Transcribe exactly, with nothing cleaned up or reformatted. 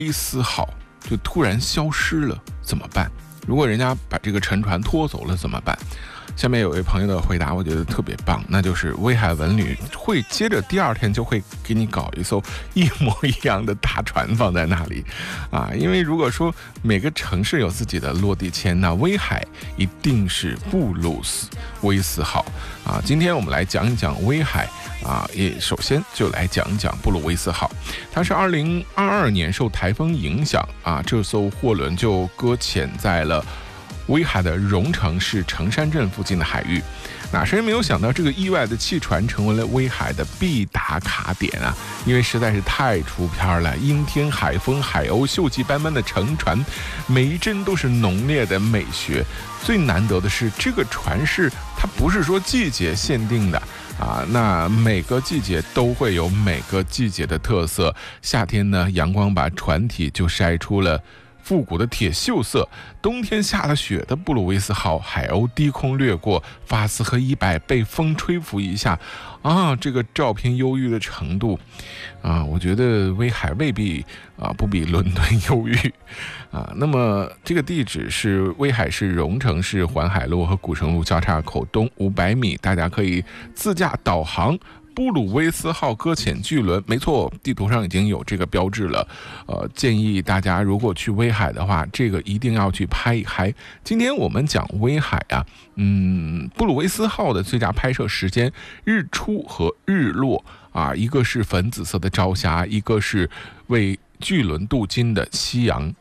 威斯号就突然消失了怎么办？如果人家把这个沉船拖走了怎么办？下面有位朋友的回答我觉得特别棒，那就是威海文旅会接着第二天就会给你搞一艘一模一样的大船放在那里啊，因为如果说每个城市有自己的落地签，那威海一定是布鲁斯威斯号啊。今天我们来讲一讲威海啊，也首先就来讲一讲布鲁威斯号，它是二零二二年受台风影响啊，这艘货轮就搁浅在了威海的荣城市城山镇附近的海域，那谁也没有想到这个意外的弃船成为了威海的必打卡点啊！因为实在是太出片了，阴天、海风、海鸥、锈迹斑斑的沉船，每一帧都是浓烈的美学。最难得的是，这个船是它不是说季节限定的啊，那每个季节都会有每个季节的特色。夏天呢，阳光把船体就晒出了复古的铁锈色，冬天下了雪的布鲁威斯号海鸥低空掠过，发丝和衣摆被风吹拂一下啊，这个照片忧郁的程度啊，我觉得威海未必啊不比伦敦忧郁啊。那么这个地址是威海市荣城市环海路和古城路交叉口东五百米，大家可以自驾导航布鲁威斯号搁浅巨轮，没错，地图上已经有这个标志了。呃，建议大家如果去威海的话，这个一定要去拍一拍。今天我们讲威海啊，嗯，布鲁威斯号的最佳拍摄时间，日出和日落啊，一个是粉紫色的朝霞，一个是为巨轮镀金的夕阳